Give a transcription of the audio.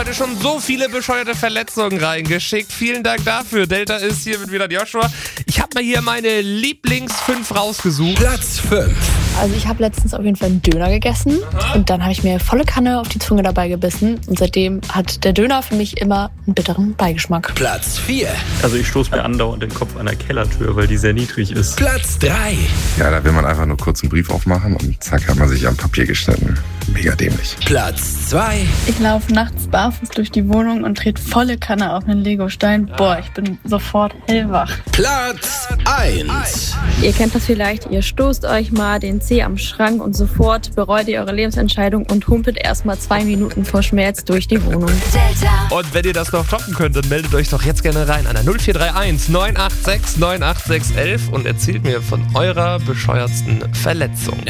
Heute schon so viele bescheuerte Verletzungen reingeschickt. Vielen Dank dafür. Delta ist hier mit wieder Joshua. Ich habe mal hier meine Lieblings 5 rausgesucht. Platz 5. Also ich habe letztens auf jeden Fall einen Döner gegessen und dann habe ich mir volle Kanne auf die Zunge dabei gebissen und seitdem hat der Döner für mich immer einen bitteren Beigeschmack. Platz 4. Also ich stoße mir andauernd den Kopf an der Kellertür, weil die sehr niedrig ist. Platz 3. Ja, da will man einfach nur kurz einen Brief aufmachen und zack, hat man sich am Papier geschnitten. Mega dämlich. Platz 2. Ich laufe nachts barfuß durch die Wohnung und trete volle Kanne auf einen Legostein. Boah, ich bin sofort hellwach. Platz 1. Ihr kennt das vielleicht, ihr stoßt euch mal den Zeh am Schrank und sofort bereut ihr eure Lebensentscheidung und humpelt erstmal 2 Minuten vor Schmerz durch die Wohnung. Und wenn ihr das noch toppen könnt, dann meldet euch doch jetzt gerne rein an der 0431 986 986 11 und erzählt mir von eurer bescheuertsten Verletzung.